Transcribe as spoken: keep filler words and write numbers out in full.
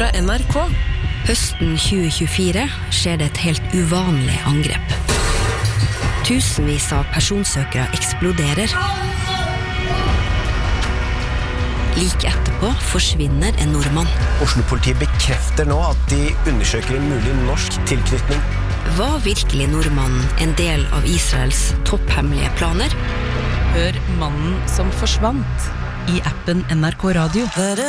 fra N R K. Høsten tjue tjuefire skjer det et helt uvanlig angrep. Tusenvis av personsøkere eksploderer. Like etterpå forsvinner en nordmann. Oslo-politiet bekrefter nå at de undersøker en mulig norsk tilknytning. Var virkelig nordmannen en del av Israels topphemmelige planer? Hør Mannen som forsvant i appen N R K Radio.